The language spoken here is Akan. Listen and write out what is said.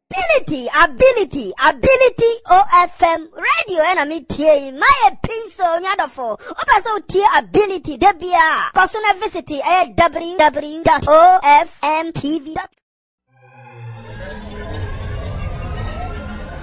Ability, OFM radio and amitie my pinso nyadofo. Opa so tie ability debia. Kosuna visit www.ofmtv.com